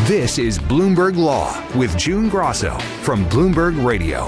This is Bloomberg Law with June Grosso from Bloomberg Radio.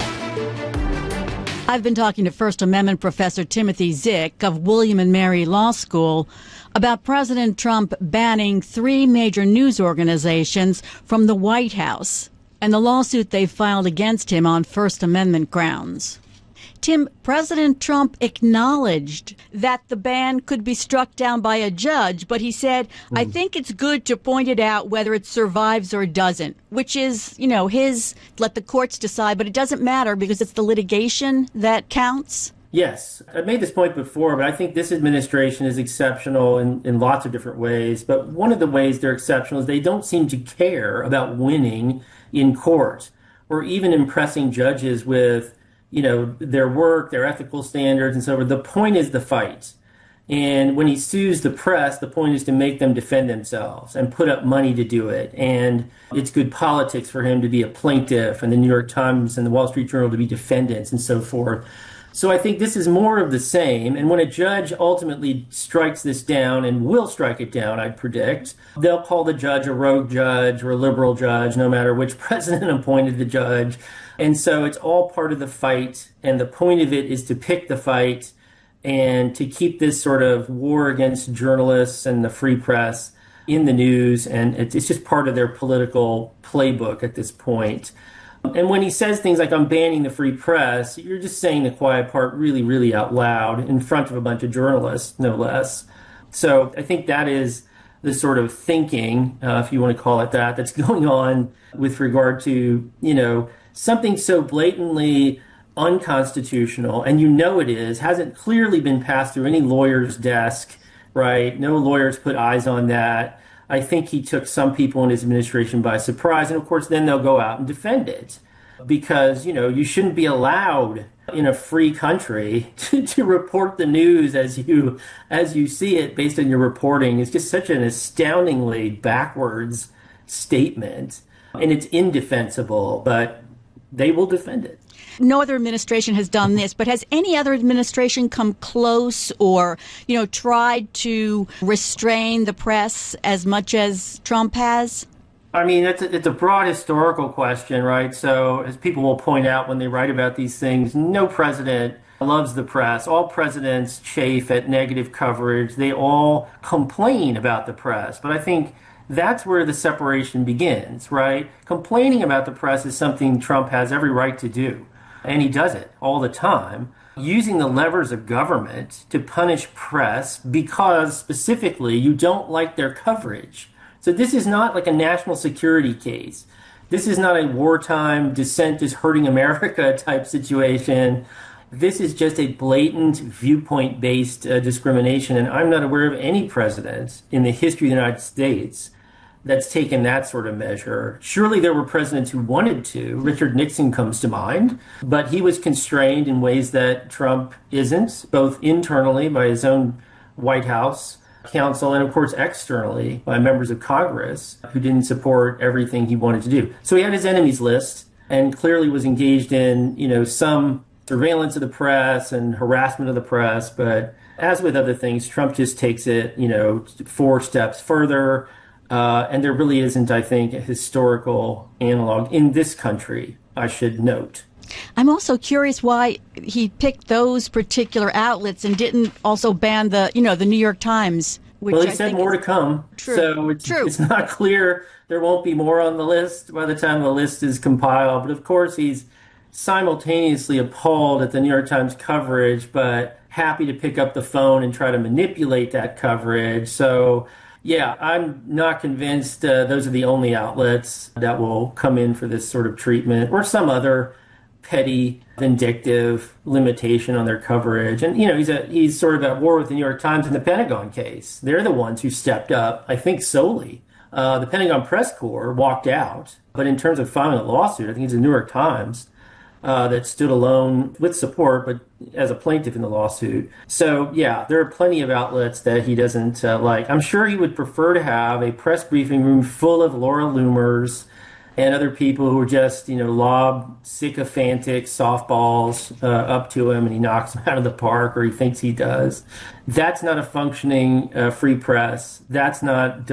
I've been talking to First Amendment Professor Timothy Zick of William and Mary Law School about President Trump banning 3 major news organizations from the White House and the lawsuit they filed against him on First Amendment grounds. Tim, President Trump acknowledged that the ban could be struck down by a judge, but he said, I think it's good to point it out whether it survives or doesn't, which is, his let the courts decide, but it doesn't matter because it's the litigation that counts. Yes, I've made this point before, but I think this administration is exceptional in lots of different ways. But one of the ways they're exceptional is they don't seem to care about winning in court or even impressing judges with their work, their ethical standards, and so forth. The point is the fight. And when he sues the press, the point is to make them defend themselves and put up money to do it. And it's good politics for him to be a plaintiff and the New York Times and the Wall Street Journal to be defendants and so forth. So I think this is more of the same. And when a judge ultimately strikes this down, and will strike it down, I'd predict, they'll call the judge a rogue judge or a liberal judge, no matter which president appointed the judge. And so it's all part of the fight. And the point of it is to pick the fight and to keep this sort of war against journalists and the free press in the news. And it's just part of their political playbook at this point. And when he says things like, I'm banning the free press, you're just saying the quiet part really, really out loud in front of a bunch of journalists, no less. So I think that is the sort of thinking, if you want to call it that, that's going on with regard to, something so blatantly unconstitutional, and it is, hasn't clearly been passed through any lawyer's desk, right? No lawyers put eyes on that. I think he took some people in his administration by surprise. And of course, then they'll go out and defend it because, you shouldn't be allowed in a free country to report the news as you see it based on your reporting. It's just such an astoundingly backwards statement, and it's indefensible, but they will defend it. No other administration has done this, but has any other administration come close or, tried to restrain the press as much as Trump has? I mean, it's a broad historical question, right? So as people will point out when they write about these things, no president loves the press. All presidents chafe at negative coverage. They all complain about the press. But I think that's where the separation begins, right? Complaining about the press is something Trump has every right to do. And he does it all the time, using the levers of government to punish press because specifically you don't like their coverage. So this is not like a national security case. This is not a wartime dissent is hurting America type situation. This is just a blatant viewpoint-based discrimination. And I'm not aware of any president in the history of the United States that's taken that sort of measure. Surely there were presidents who wanted to. Richard Nixon comes to mind, but he was constrained in ways that Trump isn't, both internally by his own White House counsel and, of course, externally by members of Congress who didn't support everything he wanted to do. So he had his enemies list and clearly was engaged in, some surveillance of the press and harassment of the press. But as with other things, Trump just takes it, 4 steps further. And there really isn't, I think, a historical analog in this country, I should note. I'm also curious why he picked those particular outlets and didn't also ban the New York Times. Which well, he said more to come. True. So it's not clear there won't be more on the list by the time the list is compiled. But of course, he's simultaneously appalled at the New York Times coverage, but happy to pick up the phone and try to manipulate that coverage. So yeah, I'm not convinced those are the only outlets that will come in for this sort of treatment or some other petty, vindictive limitation on their coverage. And, he's sort of at war with the New York Times in the Pentagon case. They're the ones who stepped up, I think, solely. The Pentagon Press Corps walked out. But in terms of filing a lawsuit, I think it's the New York Times that stood alone with support, but as a plaintiff in the lawsuit. So, yeah, there are plenty of outlets that he doesn't like. I'm sure he would prefer to have a press briefing room full of Laura Loomers and other people who are just, lob sycophantic softballs up to him and he knocks them out of the park, or he thinks he does. That's not a functioning free press. That's not